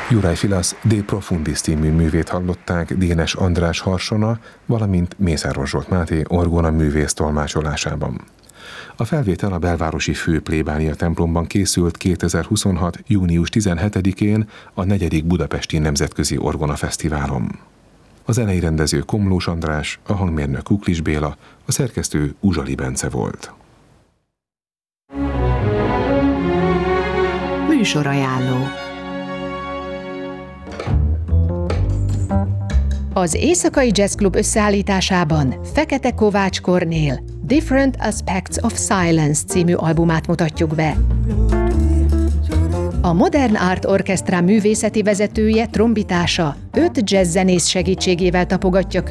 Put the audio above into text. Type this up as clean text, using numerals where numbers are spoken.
Juraj Filas De Profundis című művét hallották Dénes András harsona, valamint Mészáros Zsolt Máté orgona művész tolmácsolásában. A felvétel a belvárosi főplébánia templomban készült 2026. június 17-én a 4. Budapesti Nemzetközi Orgona Fesztiválon. A zenei rendező Komlós András, a hangmérnök Kuklis Béla, a szerkesztő Uzsali Bence volt. Műsorajánló. Az Éjszakai Jazz Klub összeállításában Fekete Kovács Kornél Different Aspects of Silence című albumát mutatjuk be. A Modern Art Orchestra művészeti vezetője trombitása 5 jazzzenész segítségével tapogatja